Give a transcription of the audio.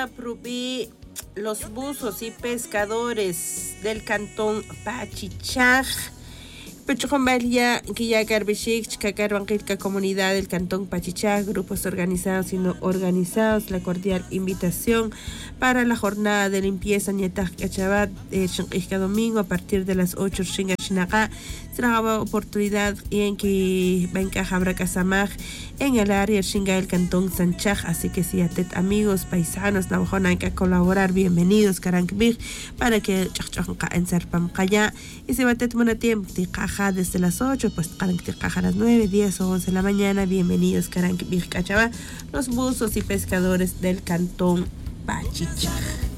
Aprobé los buzos y pescadores del cantón Pachichaj. Pechocomalia, que ya Garbeshik, Chicacarbanquilca, comunidad del cantón Pachichaj, grupos organizados y no organizados, la cordial invitación para la jornada de limpieza Ñetaj Cachabat este domingo a partir de las 8 Shinga Shinaka. Será una oportunidad en que venga Jabra Casamaj en el área Shinga del cantón Sanchaj. Así que si atet amigos, paisanos, Navajon hay que colaborar, bienvenidos, Karankbig, para que Chachonka en Serpam Kaya. Y si batet Monatim, Tikaja desde las 8, pues Tikaja a las 9, 10 o 11 de la mañana. Bienvenidos, Karankbig Cachaba, los buzos y pescadores del cantón Pachichaj.